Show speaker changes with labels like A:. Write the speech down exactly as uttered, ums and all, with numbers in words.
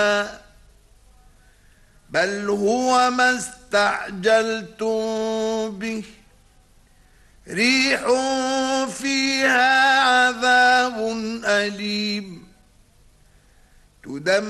A: بل هو ما استعجلتم به ريح فيها عذاب أليم تدمر